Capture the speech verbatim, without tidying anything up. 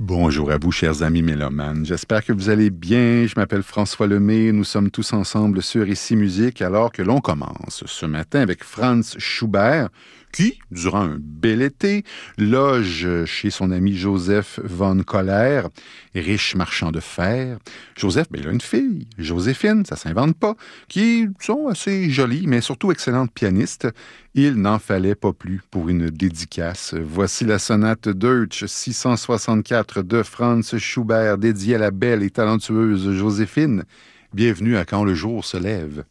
Bonjour à vous, chers amis mélomanes. J'espère que vous allez bien. Je m'appelle François Lemay. Nous sommes tous ensemble sur Ici Musique, alors que l'on commence ce matin avec Franz Schubert, qui, durant un bel été, loge chez son ami Joseph von Kohler, riche marchand de fer. Joseph, ben, il a une fille, Joséphine, ça s'invente pas, qui sont assez jolies, mais surtout excellentes pianistes. Il n'en fallait pas plus pour une dédicace. Voici la sonate Deutsch six cent soixante-quatre de Franz Schubert, dédiée à la belle et talentueuse Joséphine. Bienvenue à Quand le jour se lève.